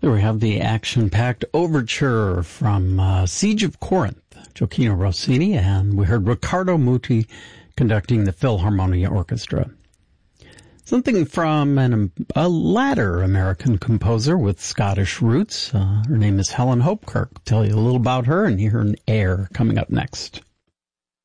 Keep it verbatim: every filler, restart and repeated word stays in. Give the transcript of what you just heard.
There we have the action-packed overture from uh, Siege of Corinth, Gioachino Rossini, and we heard Riccardo Muti conducting the Philharmonia Orchestra. Something from an, a latter American composer with Scottish roots. Uh, her name is Helen Hopkirk. I'll tell you a little about her and hear an air coming up next.